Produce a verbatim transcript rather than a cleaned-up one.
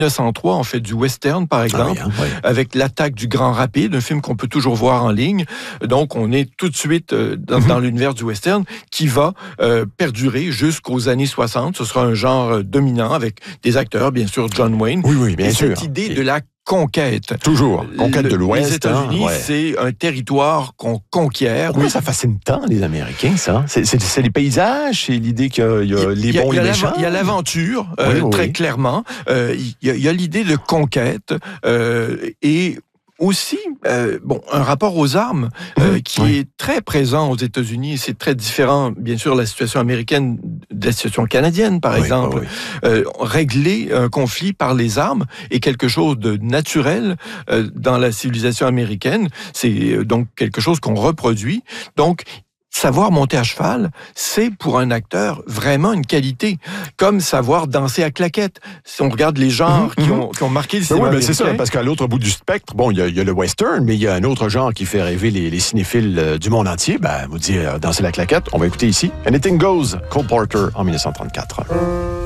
mille neuf cent trois, on fait du western, par exemple, ah oui, hein, oui. avec l'attaque du Grand Rapide, un film qu'on peut toujours voir en ligne. Donc, on est tout de suite euh, dans, mm-hmm. dans l'univers du western qui va euh, perdurer jusqu'aux années soixante. Ce sera un genre euh, dominant avec des acteurs, bien sûr, John Wayne. Oui, oui, bien et sûr. cette idée Et... de la conquête. Toujours. Conquête le, de l'Ouest. Les États-Unis, hein, ouais. c'est un territoire qu'on conquiert. Pourquoi oui. ça fascine tant les Américains, ça? C'est, c'est, c'est les paysages, c'est l'idée qu'il y a, il y a les bons et les méchants? Il y a l'aventure, euh, oui, oui, très oui. clairement. Euh, il, y a, il y a l'idée de conquête euh, et aussi, euh, bon, un rapport aux armes euh, mmh, qui oui. est très présent aux États-Unis. C'est très différent, bien sûr, de la situation américaine, de la situation canadienne, par oui, exemple. Oui, oui. Euh, régler un conflit par les armes est quelque chose de naturel euh, dans la civilisation américaine. C'est donc quelque chose qu'on reproduit. Donc, savoir monter à cheval, c'est pour un acteur vraiment une qualité. Comme savoir danser à claquettes. Si on regarde les genres mmh, qui, ont, qui ont marqué le cinéma oui, américain. C'est ça, parce qu'à l'autre bout du spectre, bon, il y, y a le western, mais il y a un autre genre qui fait rêver les, les cinéphiles euh, du monde entier. Ben, vous dire danser la claquette, on va écouter ici Anything Goes, Cole Porter en dix-neuf cent trente-quatre.